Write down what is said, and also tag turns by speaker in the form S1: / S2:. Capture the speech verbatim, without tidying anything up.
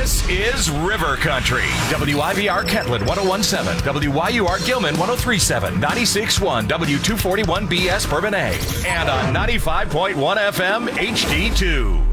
S1: This is River Country. W I B R Kentland one oh one point seven, W Y U R Gilman one oh three point seven, ninety-six point one W two forty-one B S Bourbon A, and on ninety-five point one F M H D two.